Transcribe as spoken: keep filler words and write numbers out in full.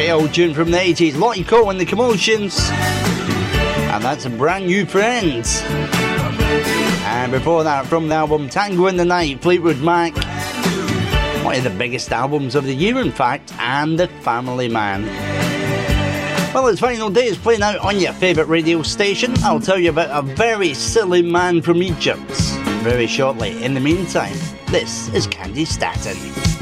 Great old tune from the eighties, Lottie Cole and the Commotions, and that's a brand new Friends. And before that, from the album Tango in the Night, Fleetwood Mac, one of the biggest albums of the year in fact, and The Family Man. Well, its final day is playing out on your favourite radio station. I'll tell you about a very silly man from Egypt very shortly. In the meantime, this is Candy Staton.